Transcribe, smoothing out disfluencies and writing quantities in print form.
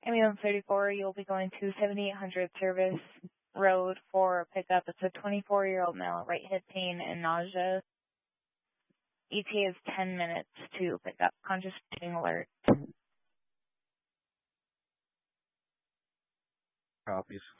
Ambulance 34, you'll be going to 7800 Service Road for pickup. It's a 24-year-old male, right hip pain and nausea. ETA is 10 minutes to pick up. Conscious breathing alert. Copies.